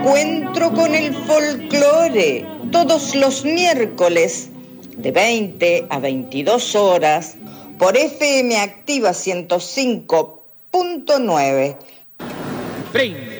encuentro con el folclore, todos los miércoles de 20 a 22 horas por FM Activa 105.9.